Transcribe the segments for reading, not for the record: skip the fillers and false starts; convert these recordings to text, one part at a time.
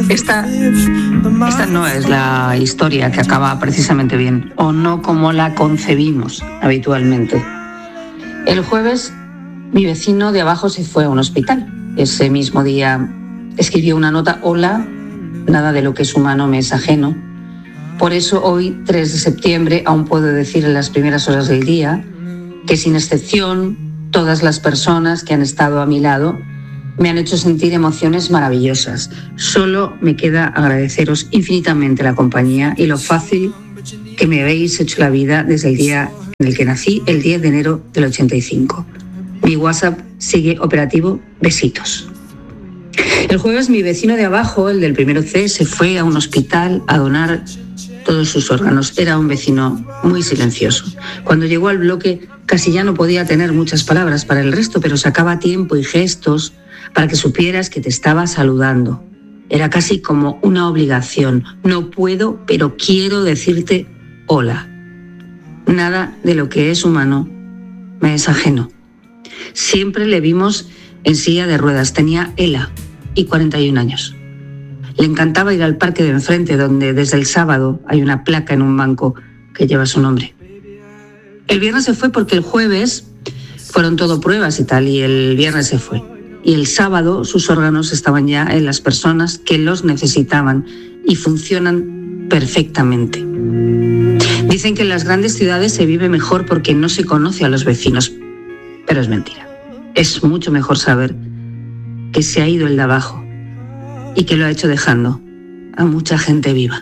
Esta no es la historia que acaba precisamente bien, o no como la concebimos habitualmente. El jueves, mi vecino de abajo se fue a un hospital. Ese mismo día escribió una nota: hola, nada de lo que es humano me es ajeno. Por eso hoy, 3 de septiembre, aún puedo decir en las primeras horas del día que, sin excepción, todas las personas que han estado a mi lado me han hecho sentir emociones maravillosas. Solo me queda agradeceros infinitamente la compañía y lo fácil que me habéis hecho la vida desde el día en el que nací, el 10 de enero del 85. Mi WhatsApp sigue operativo. Besitos. El jueves, mi vecino de abajo, el del primero C, se fue a un hospital a donar todos sus órganos. Era un vecino muy silencioso. Cuando llegó al bloque casi ya no podía tener muchas palabras para el resto, pero sacaba tiempo y gestos para que supieras que te estaba saludando. Era casi como una obligación. No puedo, pero quiero decirte hola. Nada de lo que es humano me es ajeno. Siempre le vimos en silla de ruedas. Tenía ELA y 41 años. Le encantaba ir al parque de enfrente, donde desde el sábado hay una placa en un banco que lleva su nombre. El viernes se fue porque el jueves fueron todo pruebas y tal, y el viernes se fue. Y el sábado sus órganos estaban ya en las personas que los necesitaban y funcionan perfectamente. Dicen que en las grandes ciudades se vive mejor porque no se conoce a los vecinos, pero es mentira. Es mucho mejor saber que se ha ido el de abajo y que lo ha hecho dejando a mucha gente viva.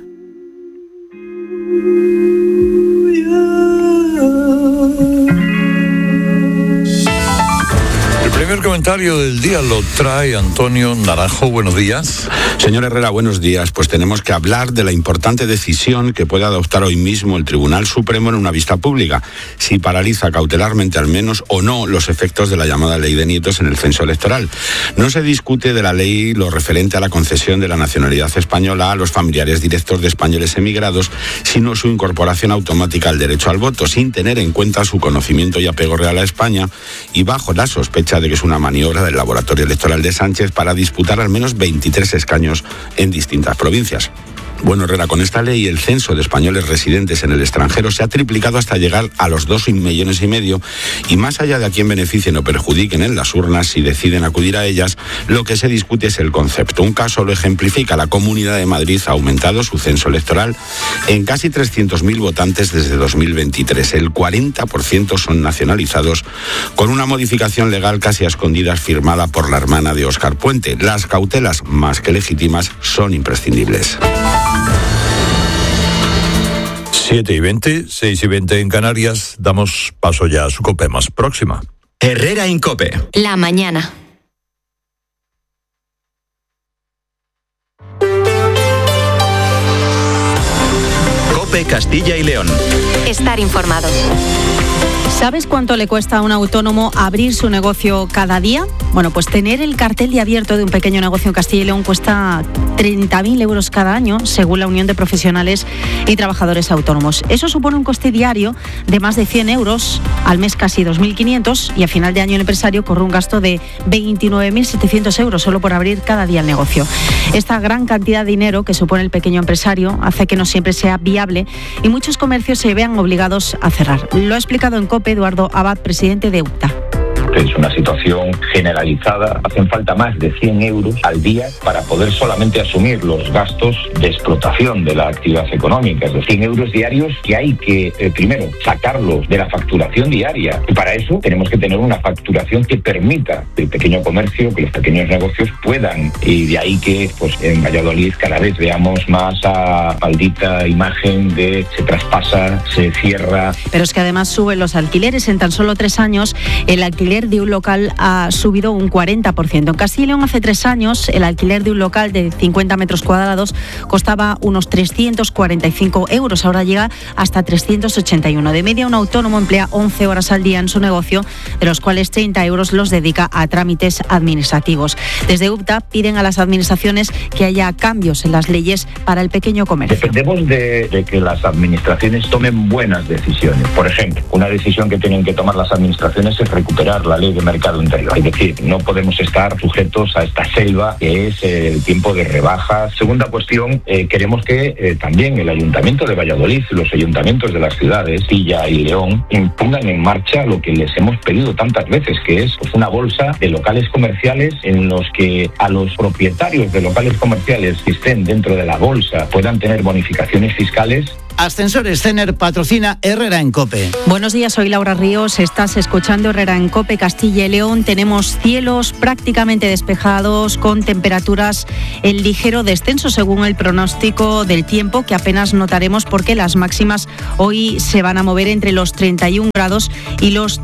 El primer comentario del día lo trae Antonio Naranjo. Buenos días. Señor Herrera, buenos días. Pues tenemos que hablar de la importante decisión que puede adoptar hoy mismo el Tribunal Supremo en una vista pública, si paraliza cautelarmente al menos o no los efectos de la llamada ley de nietos en el censo electoral. No se discute de la ley lo referente a la concesión de la nacionalidad española a los familiares directos de españoles emigrados, sino su incorporación automática al derecho al voto, sin tener en cuenta su conocimiento y apego real a España, y bajo la sospecha de que es una maniobra del laboratorio electoral de Sánchez para disputar al menos 23 escaños en distintas provincias. Bueno, Herrera, con esta ley el censo de españoles residentes en el extranjero se ha triplicado hasta llegar a los 2,5 millones, y más allá de a quién beneficien o perjudiquen en las urnas si deciden acudir a ellas, lo que se discute es el concepto. Un caso lo ejemplifica: la Comunidad de Madrid ha aumentado su censo electoral en casi 300.000 votantes desde 2023. El 40% son nacionalizados, con una modificación legal casi a escondidas firmada por la hermana de Óscar Puente. Las cautelas, más que legítimas, son imprescindibles. 7:20, 6:20 en Canarias. Damos paso ya a su COPE más próxima. Herrera en COPE. La mañana. COPE Castilla y León. Estar informado. ¿Sabes cuánto le cuesta a un autónomo abrir su negocio cada día? Bueno, pues tener el cartel de abierto de un pequeño negocio en Castilla y León cuesta 30.000 euros cada año, según la Unión de Profesionales y Trabajadores Autónomos. Eso supone un coste diario de más de 100 euros, al mes casi 2.500, y a final de año el empresario corre un gasto de 29.700 euros solo por abrir cada día el negocio. Esta gran cantidad de dinero que supone el pequeño empresario hace que no siempre sea viable y muchos comercios se vean obligados a cerrar. Lo ha explicado en COPE Eduardo Abad, presidente de UPTA. Es una situación generalizada. Hacen falta más de 100 euros al día para poder solamente asumir los gastos de explotación de la actividad económica. Es decir, 100 euros diarios que hay que, primero, sacarlos de la facturación diaria. Y para eso tenemos que tener una facturación que permita el pequeño comercio, que los pequeños negocios puedan. Y de ahí que pues en Valladolid cada vez veamos más a maldita imagen de se traspasa, se cierra. Pero es que además suben los alquileres. En tan solo 3 años el alquiler de un local ha subido un 40%. En Castilla y León hace 3 años el alquiler de un local de 50 metros cuadrados costaba unos 345 euros. Ahora llega hasta 381. De media, un autónomo emplea 11 horas al día en su negocio, de los cuales 30 euros los dedica a trámites administrativos. Desde UPTA piden a las administraciones que haya cambios en las leyes para el pequeño comercio. Dependemos de que las administraciones tomen buenas decisiones. Por ejemplo, una decisión que tienen que tomar las administraciones es recuperar aplicar la ley de mercado interior. Es decir, no podemos estar sujetos a esta selva que es el tiempo de rebajas. Segunda cuestión, queremos que también el Ayuntamiento de Valladolid, los ayuntamientos de las ciudades, Castilla y León, pongan en marcha lo que les hemos pedido tantas veces, que es pues, una bolsa de locales comerciales en los que a los propietarios de locales comerciales que estén dentro de la bolsa puedan tener bonificaciones fiscales. Ascensores Cener patrocina Herrera en COPE. Buenos días, soy Laura Ríos. Estás escuchando Herrera en COPE, Castilla y León. Tenemos cielos prácticamente despejados con temperaturas en ligero descenso según el pronóstico del tiempo, que apenas notaremos porque las máximas hoy se van a mover entre los 31 grados y los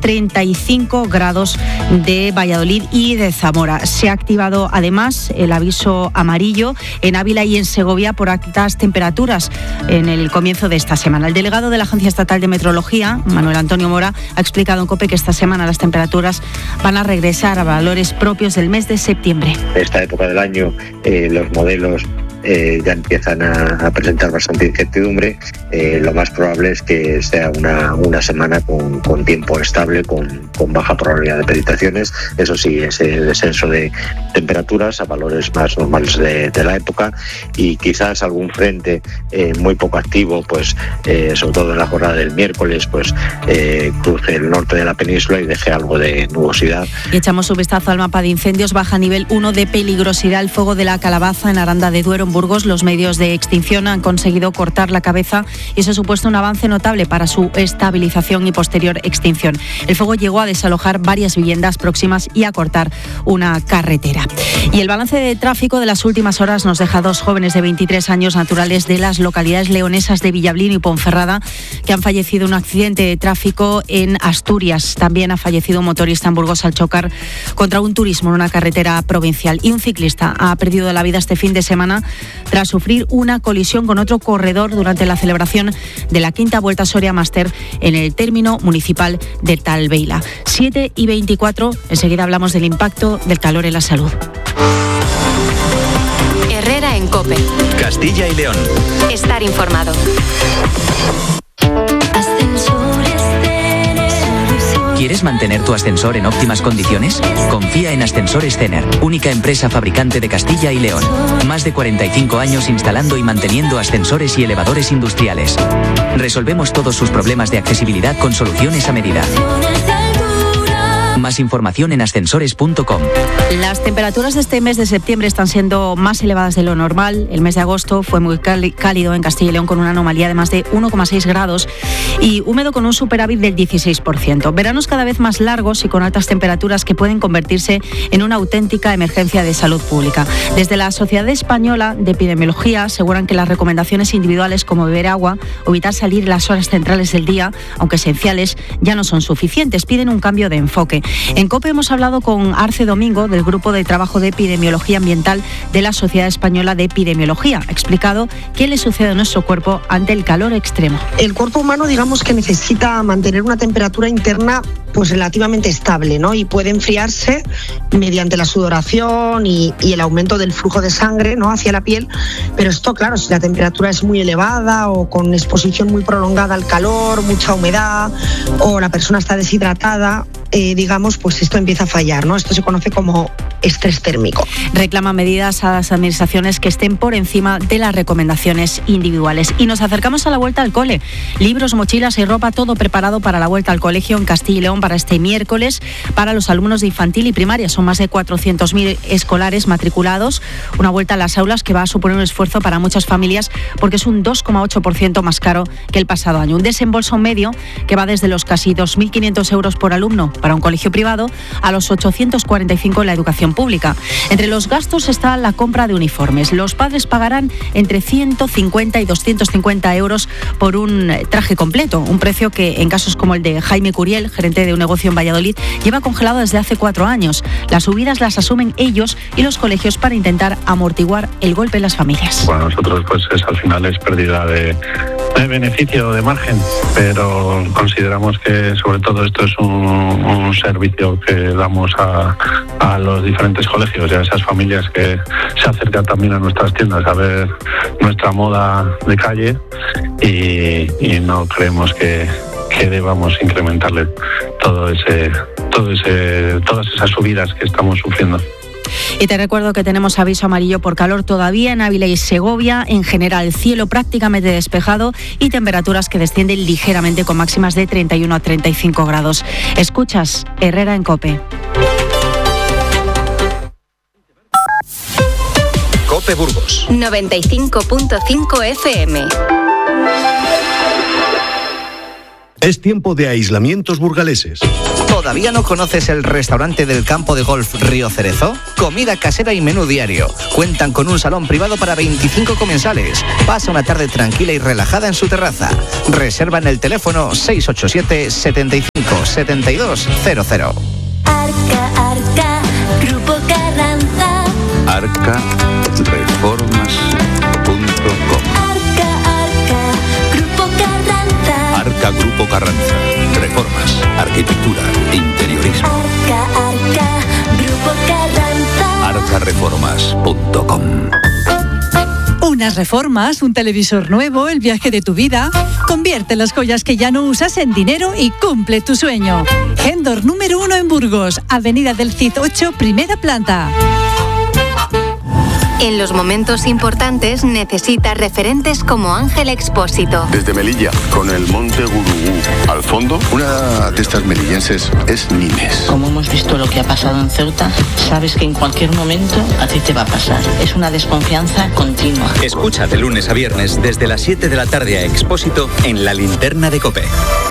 35 grados de Valladolid y de Zamora. Se ha activado además el aviso amarillo en Ávila y en Segovia por altas temperaturas en el comienzo de esta semana. El delegado de la Agencia Estatal de Meteorología, Manuel Antonio Mora, ha explicado en COPE que esta semana las temperaturas van a regresar a valores propios del mes de septiembre. Esta época del año los modelos ya empiezan a presentar bastante incertidumbre. Lo más probable es que sea una semana con tiempo estable, con baja probabilidad de precipitaciones. Eso sí, ese descenso de temperaturas a valores más normales de la época, y quizás algún frente muy poco activo, pues sobre todo en la jornada del miércoles, pues cruce el norte de la península y deje algo de nubosidad. Y echamos un vistazo al mapa de incendios. Baja nivel 1 de peligrosidad el fuego de la Calabaza en Aranda de Duero, en Burgos. Los medios de extinción han conseguido cortar la cabeza y eso ha supuesto un avance notable para su estabilización y posterior extinción. El fuego llegó a desalojar varias viviendas próximas y a cortar una carretera. Y el balance de tráfico de las últimas horas nos deja 2 jóvenes de 23 años naturales de las localidades leonesas de Villablino y Ponferrada que han fallecido en un accidente de tráfico en Asturias. También ha fallecido un motorista en Burgos al chocar contra un turismo en una carretera provincial. Y un ciclista ha perdido la vida este fin de semana tras sufrir una colisión con otro corredor durante la celebración de la 5ª Vuelta Soria Master en el término municipal de Talbeila. 7:24, enseguida hablamos del impacto del calor en la salud. Herrera en COPE. Castilla y León. Estar informado. ¿Quieres mantener tu ascensor en óptimas condiciones? Confía en Ascensores Cener, única empresa fabricante de Castilla y León. Más de 45 años instalando y manteniendo ascensores y elevadores industriales. Resolvemos todos sus problemas de accesibilidad con soluciones a medida. Más información en ascensores.com. Las temperaturas de este mes de septiembre están siendo más elevadas de lo normal. El mes de agosto fue muy cálido en Castilla y León, con una anomalía de más de 1,6 grados y húmedo con un superávit del 16%. Veranos cada vez más largos y con altas temperaturas que pueden convertirse en una auténtica emergencia de salud pública. Desde la Sociedad Española de Epidemiología aseguran que las recomendaciones individuales como beber agua o evitar salir en las horas centrales del día, aunque esenciales, ya no son suficientes. Piden un cambio de enfoque. En COPE hemos hablado con Arce Domingo, del Grupo de Trabajo de Epidemiología Ambiental de la Sociedad Española de Epidemiología. Ha explicado qué le sucede a nuestro cuerpo ante el calor extremo. El cuerpo humano, digamos que necesita mantener una temperatura interna pues relativamente estable, ¿no? Y puede enfriarse mediante la sudoración y el aumento del flujo de sangre, ¿no?, hacia la piel. Pero esto, claro, si la temperatura es muy elevada o con exposición muy prolongada al calor, mucha humedad, o la persona está deshidratada, digamos, pues esto empieza a fallar, ¿no? Esto se conoce como estrés térmico. Reclama medidas a las administraciones que estén por encima de las recomendaciones individuales. Y nos acercamos a la vuelta al cole. Libros, mochilas y ropa, todo preparado para la vuelta al colegio en Castilla y León para este miércoles para los alumnos de infantil y primaria. Son más de 400.000 escolares matriculados. Una vuelta a las aulas que va a suponer un esfuerzo para muchas familias porque es un 2,8% más caro que el pasado año. Un desembolso medio que va desde los casi 2.500 euros por alumno para un colegio privado a los 845 en la educación pública. Entre los gastos está la compra de uniformes. Los padres pagarán entre 150 y 250 euros por un traje completo, un precio que en casos como el de Jaime Curiel, gerente de un negocio en Valladolid, lleva congelado desde hace 4 años. Las subidas las asumen ellos y los colegios para intentar amortiguar el golpe en las familias. Para nosotros pues al final es pérdida de beneficio, de margen, pero consideramos que sobre todo esto es un servicio que damos a los diferentes colegios y a esas familias que se acercan también a nuestras tiendas a ver nuestra moda de calle y no creemos que debamos incrementarle todo ese todas esas subidas que estamos sufriendo. Y te recuerdo que tenemos aviso amarillo por calor todavía en Ávila y Segovia. En general, cielo prácticamente despejado y temperaturas que descienden ligeramente con máximas de 31 a 35 grados. Escuchas Herrera en COPE. COPE Burgos 95.5 FM. Es tiempo de aislamientos burgaleses. ¿Todavía no conoces el restaurante del campo de golf Río Cerezo? Comida casera y menú diario. Cuentan con un salón privado para 25 comensales. Pasa una tarde tranquila y relajada en su terraza. Reserva en el teléfono 687 75 72 00. Arca, Grupo Carranza. arcareformas.com. Arca, Grupo Carranza. Arca Grupo Carranza. Reformas, arquitectura, interiorismo. Arca, Grupo Carranza. arcareformas.com. Unas reformas, un televisor nuevo, el viaje de tu vida. Convierte las joyas que ya no usas en dinero y cumple tu sueño. Hendor número 1 en Burgos, Avenida del Cid 8, primera planta. En los momentos importantes necesitas referentes como Ángel Expósito. Desde Melilla, con el monte Gurugú al fondo, una de estas melillenses es Nimes. Como hemos visto lo que ha pasado en Ceuta, sabes que en cualquier momento a ti te va a pasar. Es una desconfianza continua. Escucha de lunes a viernes desde las 7 de la tarde a Expósito en La Linterna de COPE.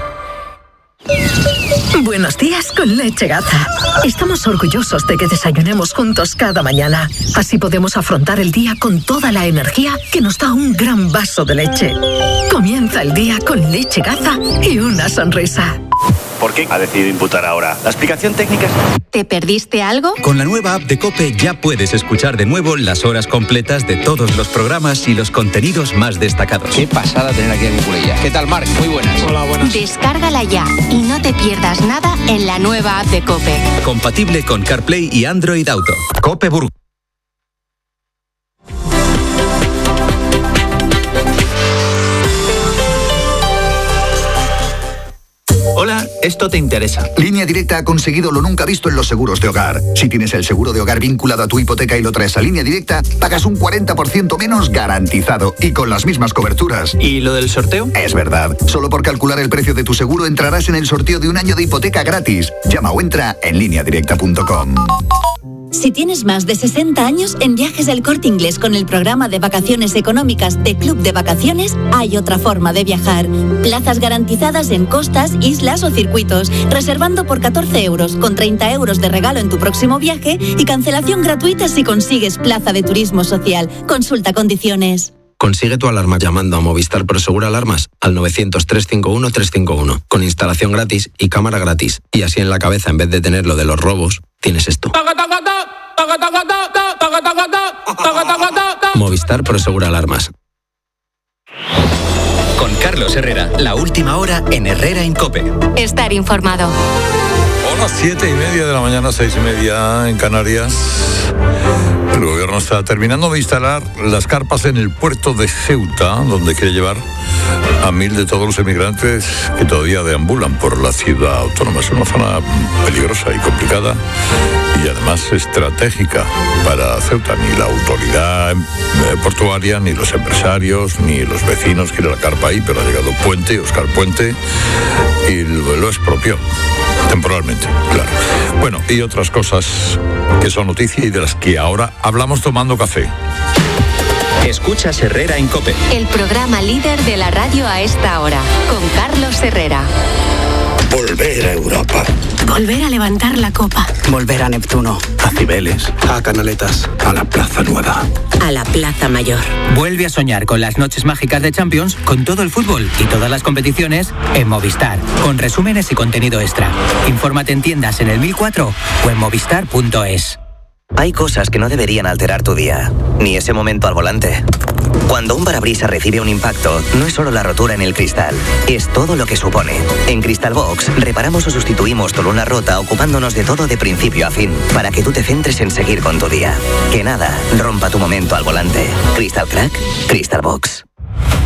Buenos días con Leche Gaza. Estamos orgullosos de que desayunemos juntos cada mañana. Así podemos afrontar el día con toda la energía que nos da un gran vaso de leche. Comienza el día con Leche Gaza y una sonrisa. ¿Por qué ha decidido imputar ahora? ¿La explicación técnica es...? ¿Te perdiste algo? Con la nueva app de COPE ya puedes escuchar de nuevo las horas completas de todos los programas y los contenidos más destacados. Qué pasada tener aquí a Niculella. ¿Qué tal, Marc? Muy buenas. Hola, buenas. Descárgala ya y no te pierdas nada en la nueva app de COPE. Compatible con CarPlay y Android Auto. COPE Burgos. Hola, esto te interesa. Línea Directa ha conseguido lo nunca visto en los seguros de hogar. Si tienes el seguro de hogar vinculado a tu hipoteca y lo traes a Línea Directa, pagas un 40% menos garantizado y con las mismas coberturas. ¿Y lo del sorteo? Es verdad. Solo por calcular el precio de tu seguro entrarás en el sorteo de un año de hipoteca gratis. Llama o entra en lineadirecta.com. Si tienes más de 60 años, en Viajes El Corte Inglés con el programa de vacaciones económicas de Club de Vacaciones, hay otra forma de viajar. Plazas garantizadas en costas, islas o circuitos, reservando por 14 euros, con 30 euros de regalo en tu próximo viaje y cancelación gratuita si consigues plaza de turismo social. Consulta condiciones. Consigue tu alarma llamando a Movistar Prosegur Alarmas al 900-351-351, con instalación gratis y cámara gratis. Y así en la cabeza, en vez de tener lo de los robos, tienes esto. Movistar Prosegur Alarmas. Con Carlos Herrera, la última hora en Herrera en COPE. Estar informado. Hola, 7:30 de la mañana, 6:30 en Canarias. El gobierno está terminando de instalar las carpas en el puerto de Ceuta, donde quiere llevar a 1.000 de todos los emigrantes que todavía deambulan por la ciudad autónoma. Es una zona peligrosa y complicada y además estratégica para Ceuta. Ni la autoridad portuaria, ni los empresarios, ni los vecinos quieren la carpa ahí, pero ha llegado Óscar Puente, y lo expropió. Temporalmente, claro. Bueno, y otras cosas que son noticia y de las que ahora hablamos tomando café. Escuchas Herrera en COPE. El programa líder de la radio a esta hora, con Carlos Herrera. Volver a Europa. Volver a levantar la copa. Volver a Neptuno. A Cibeles, a Canaletas, a la Plaza Nueva. A la Plaza Mayor. Vuelve a soñar con las noches mágicas de Champions, con todo el fútbol y todas las competiciones en Movistar, con resúmenes y contenido extra. Infórmate en tiendas en el 1004 o en movistar.es. Hay cosas que no deberían alterar tu día, ni ese momento al volante. Cuando un parabrisas recibe un impacto, no es solo la rotura en el cristal, es todo lo que supone. En Crystal Box reparamos o sustituimos tu luna rota ocupándonos de todo de principio a fin, para que tú te centres en seguir con tu día. Que nada rompa tu momento al volante. Crystal Crack, Crystal Box.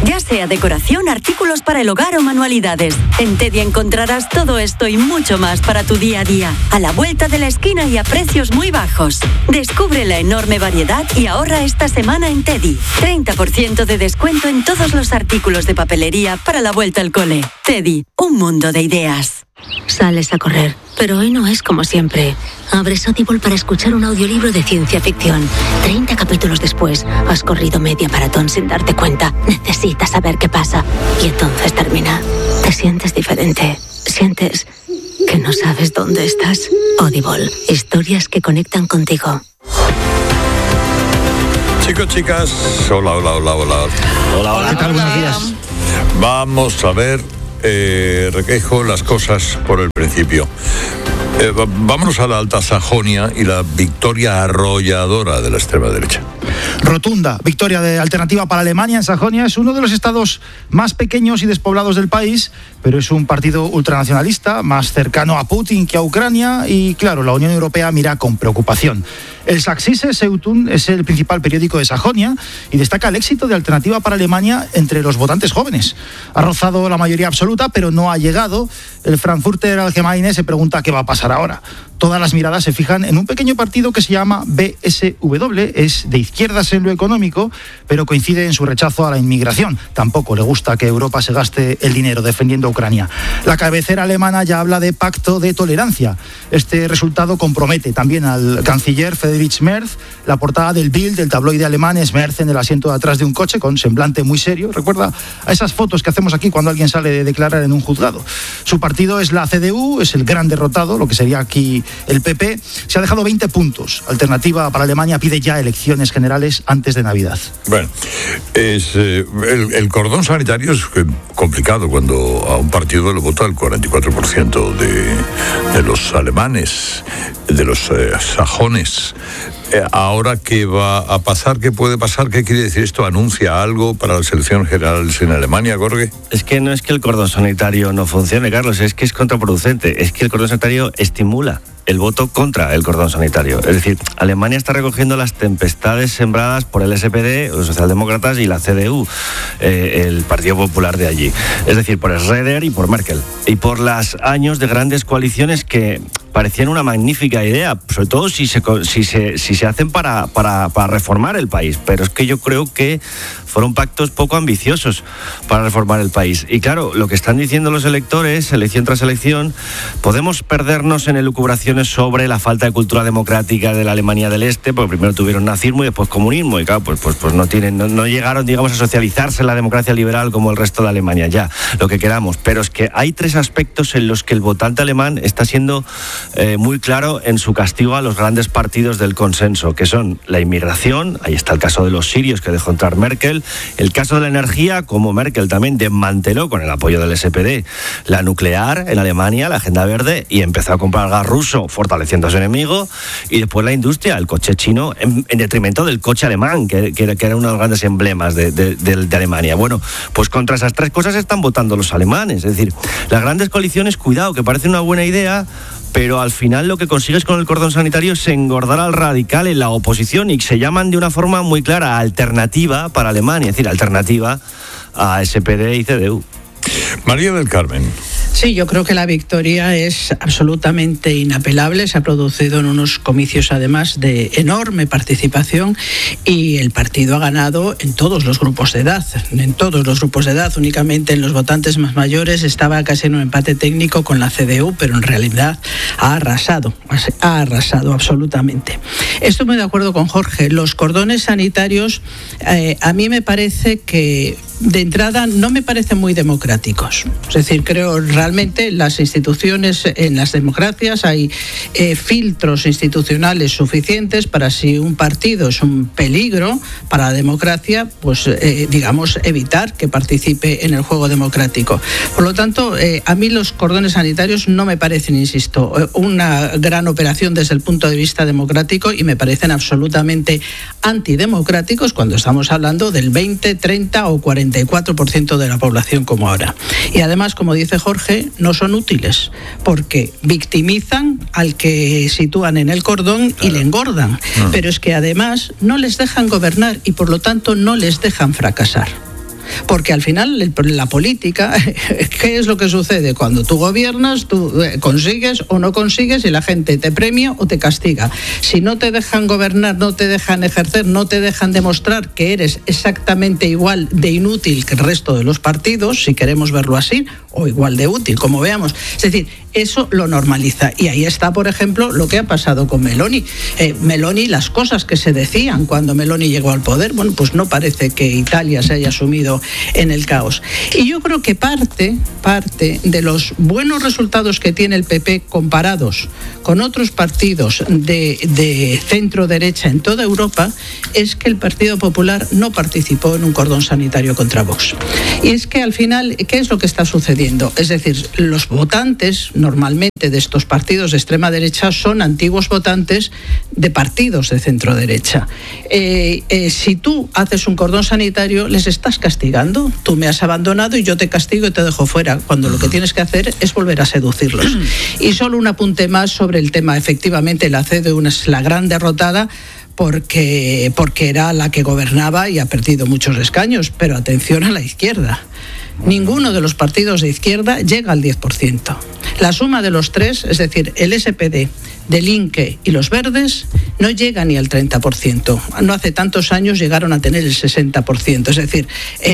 Ya sea decoración, artículos para el hogar o manualidades. En Teddy encontrarás todo esto y mucho más para tu día a día. A la vuelta de la esquina y a precios muy bajos. Descubre la enorme variedad y ahorra esta semana en Teddy. 30% de descuento en todos los artículos de papelería para la vuelta al cole. Teddy, un mundo de ideas. Sales a correr, pero hoy no es como siempre. Abres Audible para escuchar un audiolibro de ciencia ficción. 30 capítulos después, has corrido media maratón sin darte cuenta. Necesitas saber qué pasa. Y entonces termina. Te sientes diferente. Sientes que no sabes dónde estás. Audible. Historias que conectan contigo. Chicos, chicas, hola. Hola, ¿qué tal? Buenos días. Vamos a ver, Requeijo, las cosas por el principio. Vámonos a la Alta Sajonia y la victoria arrolladora de la extrema derecha. Rotunda victoria de Alternativa para Alemania en Sajonia. Es uno de los estados más pequeños y despoblados del país, pero es un partido ultranacionalista, más cercano a Putin que a Ucrania, y claro, la Unión Europea mira con preocupación. El Sächsische Zeitung es el principal periódico de Sajonia y destaca el éxito de Alternativa para Alemania entre los votantes jóvenes. Ha rozado la mayoría absoluta, pero no ha llegado. El Frankfurter Allgemeine se pregunta qué va a pasar ahora. Todas las miradas se fijan en un pequeño partido que se llama BSW, es de izquierdas en lo económico, pero coincide en su rechazo a la inmigración. Tampoco le gusta que Europa se gaste el dinero defendiendo a Ucrania. La cabecera alemana ya habla de pacto de tolerancia. Este resultado compromete también al canciller Friedrich Merz. La portada del Bild, del tabloide alemán, es Merz en el asiento de atrás de un coche con semblante muy serio. Recuerda a esas fotos que hacemos aquí cuando alguien sale de declarar en un juzgado. Su partido es la CDU, es el gran derrotado, lo que sería aquí el PP. Se ha dejado 20 puntos. Alternativa para Alemania pide ya elecciones generales antes de Navidad. Bueno, el cordón sanitario es complicado cuando a un partido le vota el 44% de los alemanes, de los sajones. Ahora, ¿qué va a pasar? ¿Qué puede pasar? ¿Qué quiere decir esto? ¿Anuncia algo para las elecciones generales en Alemania, Jorge? Es que no es que el cordón sanitario no funcione, Carlos, es que es contraproducente. Es que el cordón sanitario estimula el voto contra el cordón sanitario. Es decir, Alemania está recogiendo las tempestades sembradas por el SPD, los socialdemócratas, y la CDU, el Partido Popular de allí. Es decir, por Schröder y por Merkel. Y por los años de grandes coaliciones que parecían una magnífica idea, sobre todo si se hacen para reformar el país. Pero es que yo creo que fueron pactos poco ambiciosos para reformar el país. Y claro, lo que están diciendo los electores, elección tras elección, podemos perdernos en elucubraciones sobre la falta de cultura democrática de la Alemania del Este, porque primero tuvieron nazismo y después comunismo, y claro, pues no llegaron, digamos, a socializarse la democracia liberal como el resto de Alemania, ya, lo que queramos. Pero es que hay tres aspectos en los que el votante alemán está siendo muy claro en su castigo a los grandes partidos del consenso, que son la inmigración, ahí está el caso de los sirios que dejó entrar Merkel, el caso de la energía, como Merkel también desmanteló con el apoyo del SPD la nuclear en Alemania, la agenda verde, y empezó a comprar gas ruso, fortaleciendo a su enemigo, y después la industria, el coche chino, en detrimento del coche alemán, que era uno de los grandes emblemas de Alemania. Bueno, pues contra esas tres cosas están votando los alemanes. Es decir, las grandes coaliciones, cuidado, que parece una buena idea, pero al final lo que consigues con el cordón sanitario es engordar al radical en la oposición, y se llaman de una forma muy clara Alternativa para Alemania, es decir, alternativa a SPD y CDU. María del Carmen. Sí, yo creo que la victoria es absolutamente inapelable. Se ha producido en unos comicios, además, de enorme participación, y el partido ha ganado en todos los grupos de edad. En todos los grupos de edad, únicamente en los votantes más mayores estaba casi en un empate técnico con la CDU, pero en realidad ha arrasado absolutamente. Estoy muy de acuerdo con Jorge. Los cordones sanitarios, a mí me parece que, de entrada, no me parecen muy democráticos. Es decir, creo realmente las instituciones, en las democracias hay filtros institucionales suficientes para, si un partido es un peligro para la democracia, pues digamos, evitar que participe en el juego democrático. Por lo tanto, a mí los cordones sanitarios no me parecen, insisto, una gran operación desde el punto de vista democrático, y me parecen absolutamente antidemocráticos cuando estamos hablando del 20, 30 o 44% de la población como ahora. Y además, como dice Jorge, no son útiles, porque victimizan al que sitúan en el cordón y le engordan. Pero es que además no les dejan gobernar y por lo tanto no les dejan fracasar. Porque al final la política, ¿qué es lo que sucede? Cuando tú gobiernas, tú consigues o no consigues y la gente te premia o te castiga. Si no te dejan gobernar, no te dejan ejercer, no te dejan demostrar que eres exactamente igual de inútil que el resto de los partidos, si queremos verlo así, o igual de útil, como veamos. Es decir, eso lo normaliza. Y ahí está, por ejemplo, lo que ha pasado con Meloni. Meloni, las cosas que se decían cuando Meloni llegó al poder, bueno, pues no parece que Italia se haya sumido en el caos. Y yo creo que parte de los buenos resultados que tiene el PP comparados con otros partidos de centro-derecha en toda Europa es que el Partido Popular no participó en un cordón sanitario contra Vox. Y es que al final, ¿qué es lo que está sucediendo? Es decir, los votantes normalmente de estos partidos de extrema derecha son antiguos votantes de partidos de centro derecha. Si tú haces un cordón sanitario, les estás castigando. Tú me has abandonado y yo te castigo y te dejo fuera, cuando lo que tienes que hacer es volver a seducirlos. Y solo un apunte más sobre el tema. Efectivamente, la CDU es la gran derrotada, porque era la que gobernaba y ha perdido muchos escaños, pero atención a la izquierda. Ninguno de los partidos de izquierda llega al 10%. La suma de los tres, es decir, el SPD, del Linke y los Verdes, no llega ni al 30%. No hace tantos años llegaron a tener el 60%. Es decir,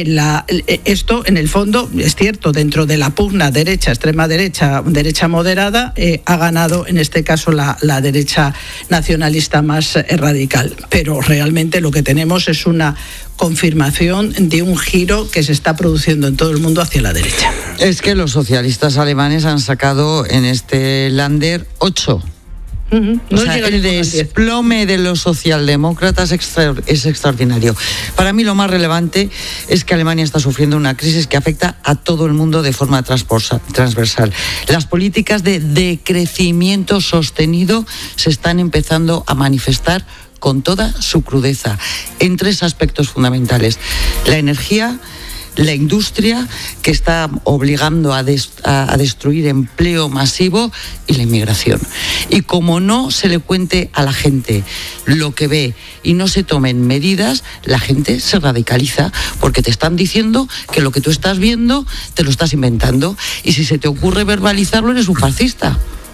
esto en el fondo es cierto, dentro de la pugna derecha, extrema derecha, derecha moderada, ha ganado en este caso la derecha nacionalista más radical. Pero realmente lo que tenemos es una confirmación de un giro que se está produciendo en todo el mundo hacia la derecha. Es que los socialistas alemanes han sacado en este Länder 8. O sea, el desplome de los socialdemócratas es extraordinario. Para mí lo más relevante es que Alemania está sufriendo una crisis que afecta a todo el mundo de forma transversal. Las políticas de decrecimiento sostenido se están empezando a manifestar con toda su crudeza en tres aspectos fundamentales: la energía, la industria, que está obligando a destruir empleo masivo, y la inmigración. Y como no se le cuente a la gente lo que ve y no se tomen medidas, la gente se radicaliza, porque te están diciendo que lo que tú estás viendo te lo estás inventando, y si se te ocurre verbalizarlo eres un fascista.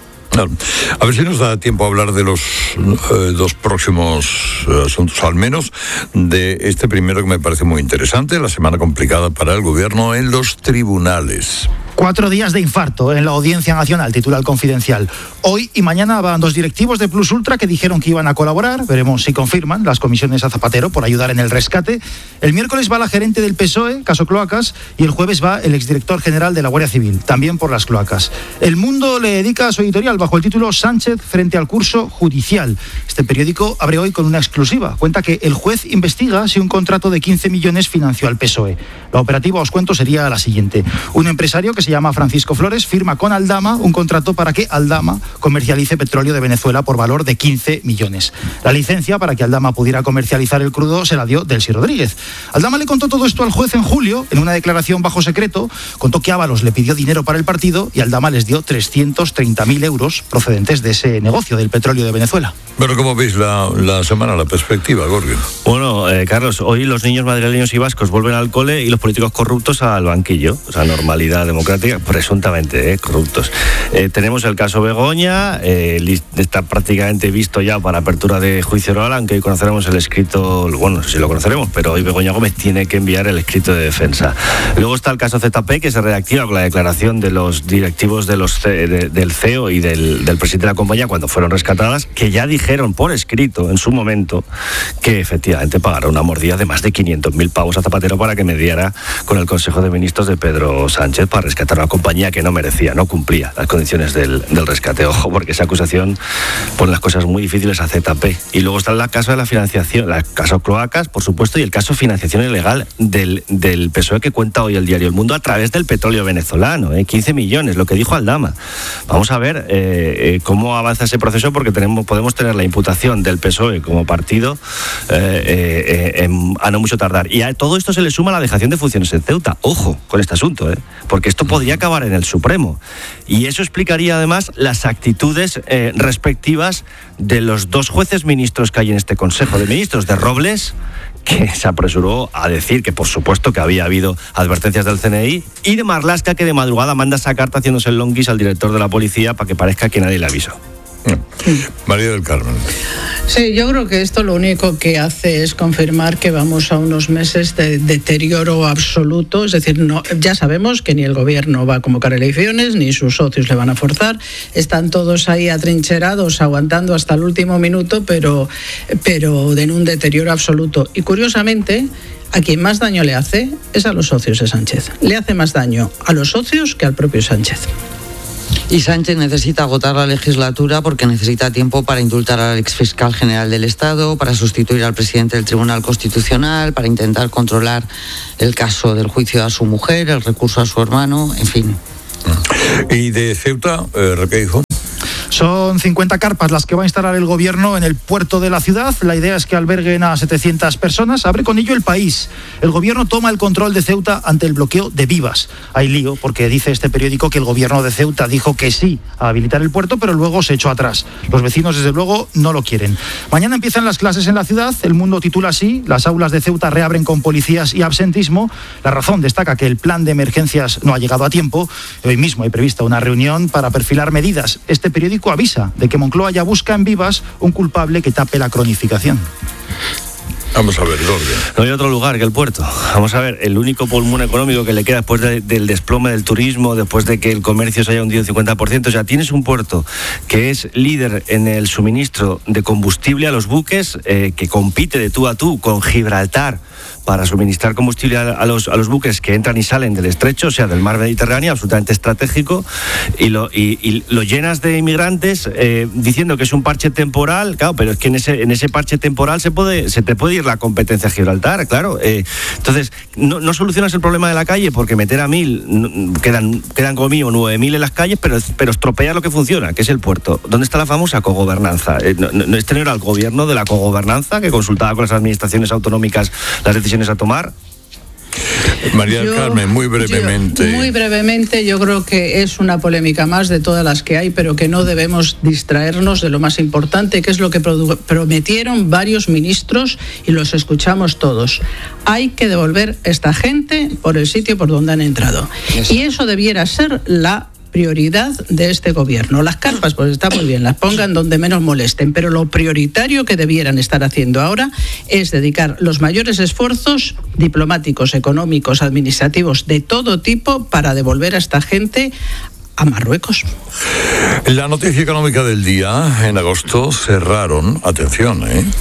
A ver si nos da tiempo a hablar de los dos próximos asuntos, al menos de este primero, que me parece muy interesante: la semana complicada para el gobierno en los tribunales. 4 días de infarto en la Audiencia Nacional, titula El Confidencial. Hoy y mañana van 2 directivos de Plus Ultra que dijeron que iban a colaborar. Veremos si confirman las comisiones a Zapatero por ayudar en el rescate. El miércoles va la gerente del PSOE, caso cloacas, y el jueves va el exdirector general de la Guardia Civil, también por las cloacas. El Mundo le dedica su editorial bajo el título Sánchez frente al curso judicial. Este periódico abre hoy con una exclusiva. Cuenta que el juez investiga si un contrato de 15 millones financió al PSOE. La operativa, os cuento, sería la siguiente. Un empresario que se llama Francisco Flores firma con Aldama un contrato para que Aldama comercialice petróleo de Venezuela por valor de 15 millones. La licencia para que Aldama pudiera comercializar el crudo se la dio Delcy Rodríguez. Aldama le contó todo esto al juez en julio, en una declaración bajo secreto. Contó que Ábalos le pidió dinero para el partido y Aldama les dio 330.000 euros procedentes de ese negocio del petróleo de Venezuela. Pero ¿cómo veis la semana, la perspectiva, Gorgio? Bueno, Carlos, hoy los niños madrileños y vascos vuelven al cole y los políticos corruptos al banquillo. O sea, normalidad democrática, presuntamente corruptos. Tenemos el caso Begoña, está prácticamente visto ya para apertura de juicio oral, aunque hoy conoceremos el escrito, bueno, no sé si lo conoceremos, pero hoy Begoña Gómez tiene que enviar el escrito de defensa. Luego está el caso ZP, que se reactiva con la declaración de los directivos del CEO y del presidente de la compañía cuando fueron rescatadas, que ya dijeron por escrito en su momento que efectivamente pagaron una mordida de más de 500.000 pavos a Zapatero para que mediara con el Consejo de Ministros de Pedro Sánchez para rescatar a una compañía que no merecía, no cumplía las condiciones del rescate. Ojo, porque esa acusación pone las cosas muy difíciles a ZP. Y luego está el caso de la financiación, el caso Cloacas, por supuesto, y el caso financiación ilegal del PSOE, que cuenta hoy el diario El Mundo a través del petróleo venezolano, 15 millones, lo que dijo Aldama. Vamos a ver cómo avanza ese proceso, porque podemos tener la imputación del PSOE como partido a no mucho tardar. Y a todo esto se le suma la dejación de funciones en Ceuta. Ojo con este asunto, porque esto podría acabar en el Supremo. Y eso explicaría además las actitudes respectivas de los 2 jueces ministros que hay en este Consejo de Ministros, de Robles que se apresuró a decir que por supuesto que había habido advertencias del CNI, y de Marlaska, que de madrugada manda esa carta haciéndose el longuis al director de la policía para que parezca que nadie le avisó. María del Carmen. Sí, yo creo que esto lo único que hace es confirmar que vamos a unos meses de deterioro absoluto. Es decir, no, ya sabemos que ni el gobierno va a convocar elecciones, ni sus socios le van a forzar. Están todos ahí atrincherados, aguantando hasta el último minuto, pero en un deterioro absoluto. Y curiosamente, a quien más daño le hace es a los socios de Sánchez. Le hace más daño a los socios que al propio Sánchez. Y Sánchez necesita agotar la legislatura porque necesita tiempo para indultar al exfiscal general del Estado, para sustituir al presidente del Tribunal Constitucional, para intentar controlar el caso del juicio a su mujer, el recurso a su hermano, en fin. ¿Y de Ceuta, Requeijo? Son 50 carpas las que va a instalar el gobierno en el puerto de la ciudad. La idea es que alberguen a 700 personas. Abre con ello El País. El gobierno toma el control de Ceuta ante el bloqueo de Vivas. Hay lío porque dice este periódico que el gobierno de Ceuta dijo que sí a habilitar el puerto, pero luego se echó atrás. Los vecinos, desde luego, no lo quieren. Mañana empiezan las clases en la ciudad. El Mundo titula así: las aulas de Ceuta reabren con policías y absentismo. La Razón destaca que el plan de emergencias no ha llegado a tiempo. Hoy mismo hay prevista una reunión para perfilar medidas. Este periódico avisa de que Moncloa ya busca en Vivas un culpable que tape la cronificación. Vamos a ver, Jorge. No hay otro lugar que el puerto. Vamos a ver, el único pulmón económico que le queda después del desplome del turismo, después de que el comercio se haya hundido un 50%, o sea, tienes un puerto que es líder en el suministro de combustible a los buques, que compite de tú a tú con Gibraltar para suministrar combustible a los buques que entran y salen del estrecho, o sea, del mar Mediterráneo, absolutamente estratégico, y lo llenas de inmigrantes diciendo que es un parche temporal, claro, pero es que en ese parche temporal se te puede ir la competencia a Gibraltar, claro. Entonces, no solucionas el problema de la calle porque meter a 1.000, quedan como mío 9.000 en las calles, pero estropea lo que funciona, que es el puerto. ¿Dónde está la famosa cogobernanza? Este no era el gobierno de la cogobernanza que consultaba con las administraciones autonómicas las decisiones a tomar. María del Carmen, muy brevemente. Yo creo que es una polémica más de todas las que hay, pero que no debemos distraernos de lo más importante, que es lo que prometieron varios ministros y los escuchamos todos. Hay que devolver esta gente por el sitio por donde han entrado. Y eso debiera ser la prioridad de este gobierno. Las carpas, pues está muy bien, las pongan donde menos molesten, pero lo prioritario que debieran estar haciendo ahora es dedicar los mayores esfuerzos diplomáticos, económicos, administrativos, de todo tipo, para devolver a esta gente a Marruecos. La noticia económica del día: en agosto cerraron, atención,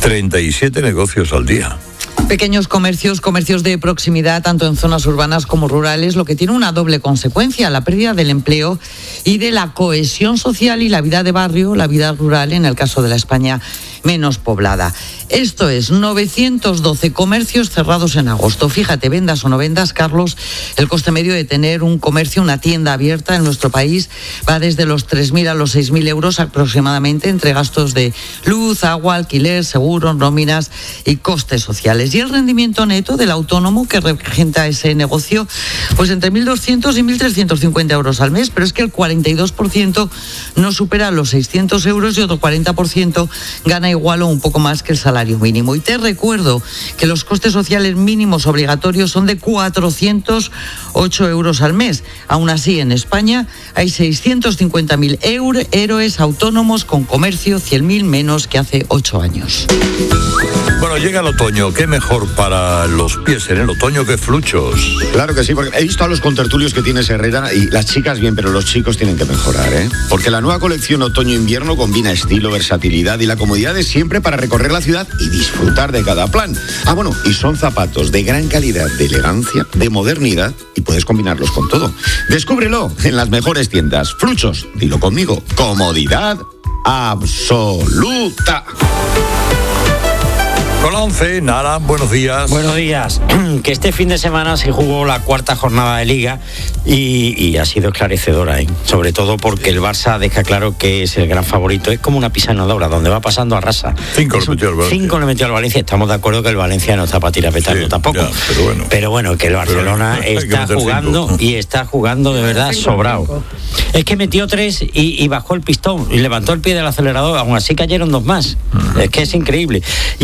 37 negocios al día. Pequeños comercios de proximidad, tanto en zonas urbanas como rurales, lo que tiene una doble consecuencia: la pérdida del empleo y de la cohesión social y la vida de barrio, la vida rural, en el caso de la España menos poblada. Esto es, 912 comercios cerrados en agosto. Fíjate, vendas o no vendas, Carlos, el coste medio de tener un comercio, una tienda abierta en nuestro país va desde los 3.000 a los 6.000 euros aproximadamente, entre gastos de luz, agua, alquiler, seguros, nóminas y costes sociales. Y el rendimiento neto del autónomo que regenta ese negocio, pues entre 1.200 y 1.350 euros al mes, pero es que el 42% no supera los 600 euros y otro 40% gana igual o un poco más que el salario mínimo. Y te recuerdo que los costes sociales mínimos obligatorios son de 408 euros al mes. Aún así, en España hay 650.000 héroes autónomos con comercio, 100.000 menos que hace 8 años. Bueno, llega el otoño. ¿Qué mejor para los pies en el otoño que fluchos? Claro que sí, porque he visto a los contertulios que tiene Herrera y las chicas bien, pero los chicos tienen que mejorar, ¿eh? Porque la nueva colección otoño-invierno combina estilo, versatilidad y la comodidad de siempre para recorrer la ciudad y disfrutar de cada plan. Bueno, y son zapatos de gran calidad, de elegancia, de modernidad, y puedes combinarlos con todo. Descúbrelo en las mejores tiendas. Fluchos, dilo conmigo, comodidad absoluta. Con la 11, Nara, buenos días. Buenos días. Que este fin de semana se jugó la cuarta jornada de Liga y ha sido esclarecedora, ¿eh? Sobre todo porque el Barça deja claro que es el gran favorito. Es como una pisanadora, donde va pasando arrasa. 5 le metió al Valencia. 5 le metió al Valencia. Estamos de acuerdo que el Valencia no está para tirar petardo tampoco. Ya, pero bueno, que el Barcelona está jugando 5. Y está jugando de verdad sobrado. Es que metió 3 y bajó el pistón y levantó el pie del acelerador. Aún así cayeron 2 más. Es que es increíble. Y el Madrid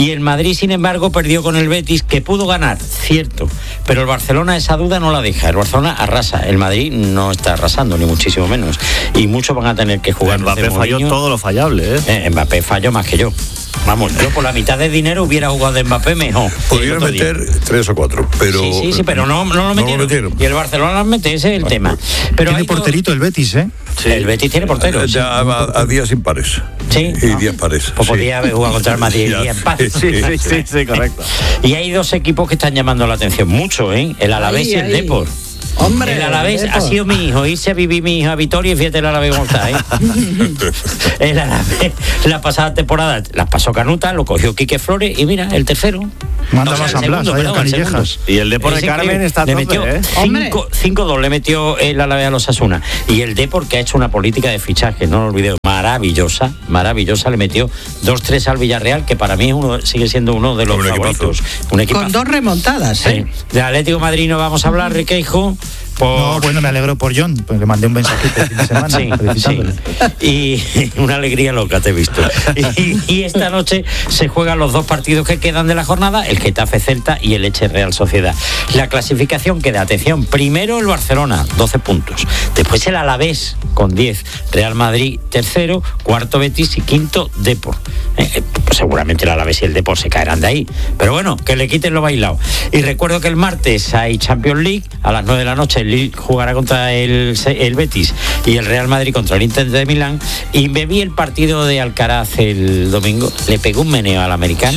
Madrid, sin embargo, perdió con el Betis, que pudo ganar, cierto, pero el Barcelona esa duda no la deja. El Barcelona arrasa, el Madrid no está arrasando, ni muchísimo menos. Y muchos van a tener que jugar. Mbappé falló todo lo fallable, Mbappé falló más que yo. Vamos, yo por la mitad de dinero hubiera jugado de Mbappé mejor. Podrían meter 3 o 4, pero... Sí, pero no lo metieron. Y el Barcelona lo mete, ese es el tema. Pero tiene porterito el Betis, ¿eh? Sí. El Betis tiene portero. Ya a días impares. Sí. Y días pares. Pues podría haber jugado contra el Madrid y empate. Sí, correcto. Y hay dos equipos que están llamando la atención mucho, ¿eh? El Alavés y el Depor. Hombre, el Alavés ha sido mi hijo, irse a vivir mi hijo a Vitoria y fíjate el Alavés cómo está, ¿eh? El Alavés, la pasada temporada la pasó Canuta, lo cogió Quique Flores y mira, el tercero. Manda más San Blas, ahí a Canillejas. Y el Depor de Carmen está le tope, metió 5-2 le metió el Alavés a los Osasuna. Y el Depor, que ha hecho una política de fichaje, no lo olvidé, maravillosa, le metió 2-3 al Villarreal, que para mí sigue siendo uno de los favoritos. Un equipazo. Con 2 remontadas, ¿eh? Sí. De Atlético de Madrid no vamos a hablar, Riqueijo. No, bueno, me alegro por John, pues le mandé un mensajito el fin de semana. Sí. Y una alegría loca te he visto. Y esta noche se juegan los 2 partidos que quedan de la jornada, el Getafe Celta y el Elche Real Sociedad. La clasificación queda, atención, primero el Barcelona, 12 puntos. Después el Alavés, con 10. Real Madrid, tercero, cuarto Betis y quinto Depor. Pues seguramente el Alavés y el Depor se caerán de ahí. Pero bueno, que le quiten lo bailado. Y recuerdo que el martes hay Champions League, a las 9 de la noche el Lille jugará contra el Betis y el Real Madrid contra el Inter de Milán. Y me vi el partido de Alcaraz el domingo, le pegó un meneo al americano.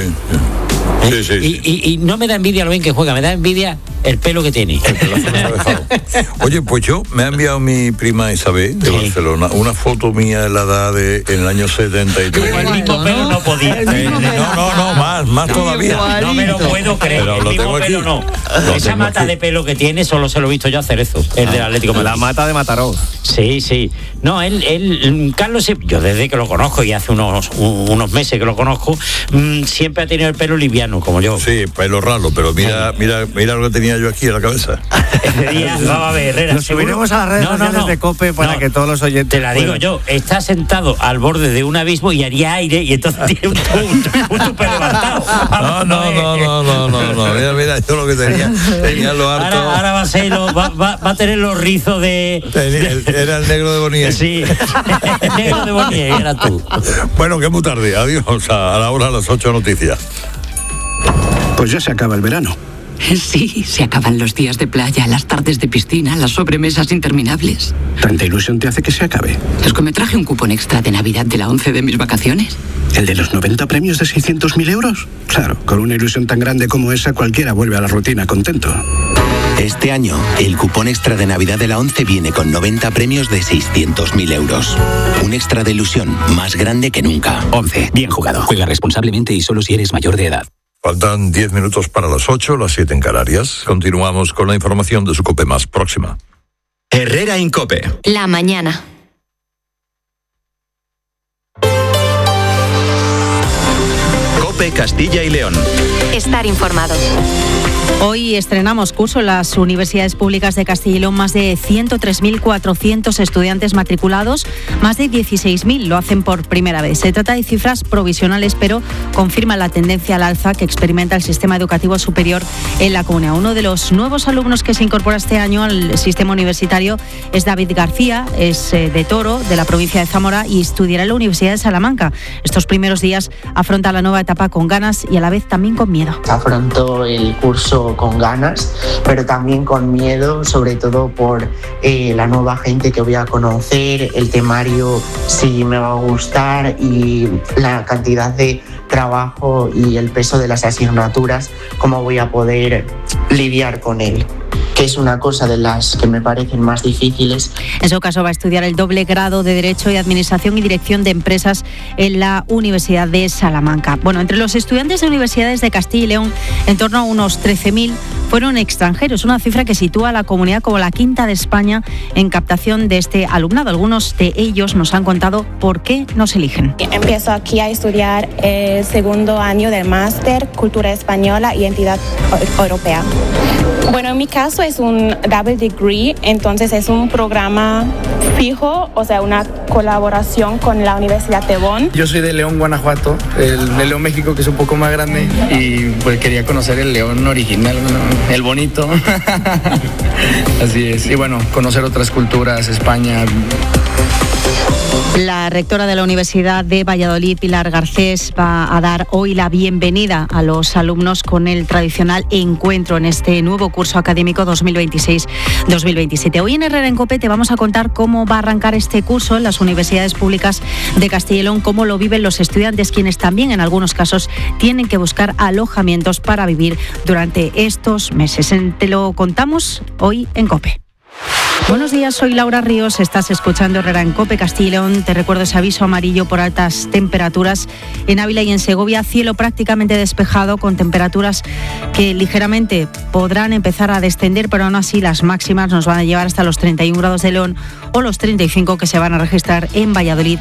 Y no me da envidia lo bien que juega, me da envidia el pelo que tiene. Oye, pues me ha enviado mi prima Isabel de Barcelona una foto mía de la edad en el año 73. El mismo pelo no podía. No, más todavía. No me lo puedo creer. Pero el lo mismo tengo pelo aquí. no. Esa mata aquí de pelo que tiene solo se lo he visto yo a Cerezo, el del Atlético de Madrid. La mata de Mataró. Sí. No, Carlos, yo desde que lo conozco y hace unos meses que lo conozco, siempre ha tenido el pelo liviano, como yo. Sí, pelo raro, pero mira lo que tenía yo aquí en la cabeza. Ese día, vamos a ver, Herrera. Lo subiremos a las redes sociales de COPE para que todos los oyentes... Te la digo yo, está sentado al borde de un abismo y haría aire y entonces tiene un tupe levantado. No. Mira, yo lo que tenía lo harto. Ahora va a tener los rizos de... Era el negro de Bonnier. Sí, el negro de Bonnier, era tú. Bueno, que es muy tarde. Adiós, a la hora de las 8 noticias. Pues ya se acaba el verano. Sí, se acaban los días de playa, las tardes de piscina, las sobremesas interminables. ¿Tanta ilusión te hace que se acabe? Es que me traje un cupón extra de Navidad de la 11 de mis vacaciones. ¿El de los 90 premios de 600.000 euros? Claro, con una ilusión tan grande como esa, cualquiera vuelve a la rutina contento. Este año, el cupón extra de Navidad de la 11 viene con 90 premios de 600.000 euros. Un extra de ilusión más grande que nunca. 11. Bien jugado. Juega responsablemente y solo si eres mayor de edad. Faltan 10 minutos para las 8, las 7 en Canarias. Continuamos con la información de su COPE más próxima. Herrera en COPE. La mañana. COPE Castilla y León. Estar informado. Hoy estrenamos curso en las universidades públicas de Castilla y León. Más de 103.400 estudiantes matriculados, más de 16.000 lo hacen por primera vez. Se trata de cifras provisionales, pero confirman la tendencia al alza que experimenta el sistema educativo superior en la comunidad. Uno de los nuevos alumnos que se incorpora este año al sistema universitario es David García, es de Toro, de la provincia de Zamora, y estudiará en la Universidad de Salamanca. Estos primeros días afronta la nueva etapa con ganas y a la vez también con miedo. Afronto el curso con ganas, pero también con miedo, sobre todo por la nueva gente que voy a conocer, el temario si me va a gustar y la cantidad de trabajo y el peso de las asignaturas, cómo voy a poder lidiar con él, que es una cosa de las que me parecen más difíciles. En su caso va a estudiar el doble grado de Derecho y Administración y Dirección de Empresas en la Universidad de Salamanca. Bueno, entre los estudiantes de universidades de Castilla y León, en torno a unos 13.000 fueron extranjeros, una cifra que sitúa a la comunidad como la quinta de España en captación de este alumnado. Algunos de ellos nos han contado por qué nos eligen. Empiezo aquí a estudiar el segundo año del máster Cultura Española y Identidad Europea. Bueno, en mi caso es un double degree, entonces es un programa fijo, o sea, una colaboración con la Universidad de Bonn. Yo soy de León, Guanajuato, el León, México, que es un poco más grande, y pues quería conocer el León original, ¿no? El bonito. Así es. Y bueno, conocer otras culturas, España. La rectora de la Universidad de Valladolid, Pilar Garcés, va a dar hoy la bienvenida a los alumnos con el tradicional encuentro en este nuevo curso académico 2026-2027. Hoy en Herrera en COPE te vamos a contar cómo va a arrancar este curso en las universidades públicas de Castilla y León, cómo lo viven los estudiantes, quienes también en algunos casos tienen que buscar alojamientos para vivir durante estos meses. Te lo contamos hoy en COPE. Buenos días, soy Laura Ríos, estás escuchando Herrera en COPE Castilla y León. Te recuerdo ese aviso amarillo por altas temperaturas en Ávila y en Segovia. Cielo prácticamente despejado con temperaturas que ligeramente podrán empezar a descender, pero aún así las máximas nos van a llevar hasta los 31 grados de León o los 35 que se van a registrar en Valladolid